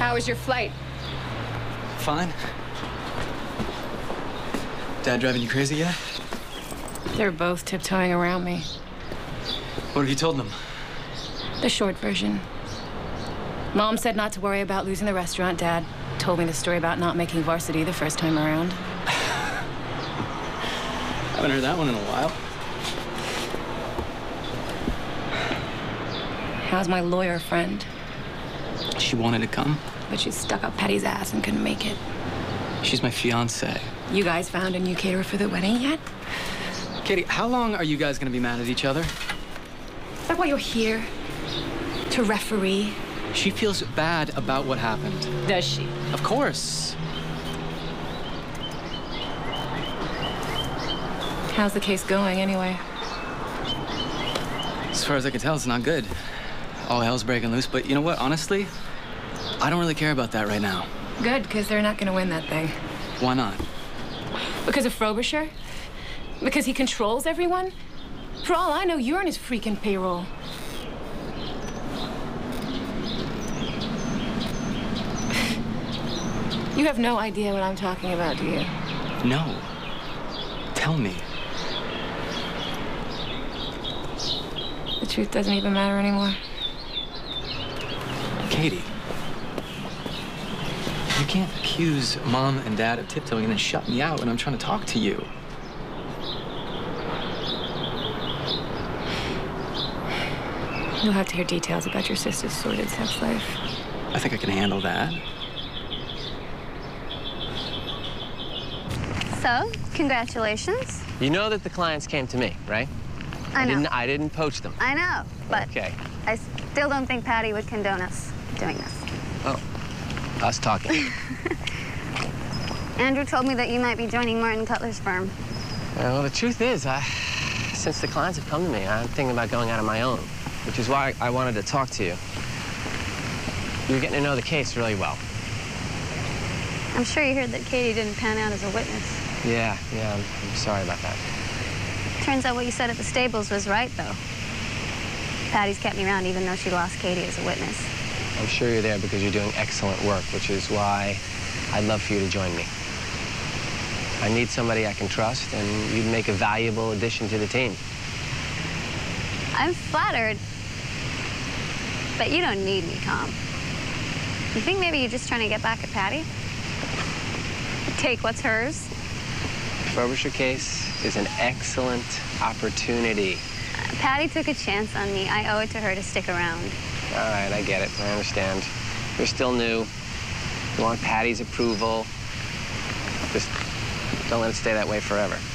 How was your flight? Fine. Dad driving you crazy yet? They're both tiptoeing around me. What have you told them? The short version. Mom said not to worry about losing the restaurant. Dad told me the story about not making varsity the first time around. Haven't heard that one in a while. How's my lawyer friend? She wanted to come. But she stuck up Patty's ass and couldn't make it. She's my fiance. You guys found a new caterer for the wedding yet? Katie, how long are you guys gonna be mad at each other? Is that why you're here? To referee? She feels bad about what happened. Does she? Of course. How's the case going, anyway? As far as I can tell, it's not good. All hell's breaking loose, but you know what? Honestly, I don't really care about that right now. Good, because they're not going to win that thing. Why not? Because of Frobisher? Because he controls everyone? For all I know, you're on his freaking payroll. You have no idea what I'm talking about, do you? No. Tell me. The truth doesn't even matter anymore. Katie. You can't accuse Mom and Dad of tiptoeing and then shut me out when I'm trying to talk to you. You'll have to hear details about your sister's sordid sex life. I think I can handle that. So, congratulations. You know that the clients came to me, right? I know. I didn't poach them. I know, but Okay. I still don't think Patty would condone us doing this. Oh, us talking. Andrew told me that you might be joining Martin Cutler's firm. Well, the truth is, since the clients have come to me, I'm thinking about going out on my own, which is why I wanted to talk to you. You're getting to know the case really well. I'm sure you heard that Katie didn't pan out as a witness. Yeah, I'm sorry about that. Turns out what you said at the stables was right, though. Patty's kept me around even though she lost Katie as a witness. I'm sure you're there because you're doing excellent work, which is why I'd love for you to join me. I need somebody I can trust, and you'd make a valuable addition to the team. I'm flattered, but you don't need me, Tom. You think maybe you're just trying to get back at Patty? Take what's hers? The Frobisher case is an excellent opportunity. Patty took a chance on me. I owe it to her to stick around. All right, I get it. I understand. You're still new. You want Patty's approval. Just don't let it stay that way forever.